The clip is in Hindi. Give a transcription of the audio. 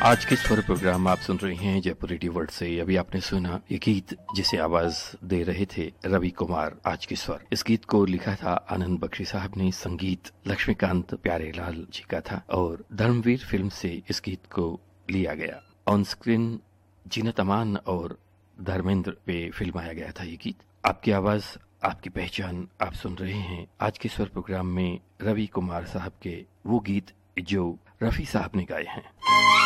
आज के स्वर प्रोग्राम आप सुन रहे हैं जयपुर रेडियो वर्ल्ड से। अभी आपने सुना ये गीत जिसे आवाज दे रहे थे रवि कुमार। आज के स्वर, इस गीत को लिखा था आनंद बख्शी साहब ने, संगीत लक्ष्मीकांत प्यारेलाल जी का था और धर्मवीर फिल्म से इस गीत को लिया गया। ऑन स्क्रीन जीनत अमान और धर्मेंद्र पे फिल्माया गया था ये गीत। आपकी आवाज आपकी पहचान आप सुन रहे हैं आज के स्वर प्रोग्राम में रवि कुमार साहब के वो गीत जो रफी साहब ने गाए हैं।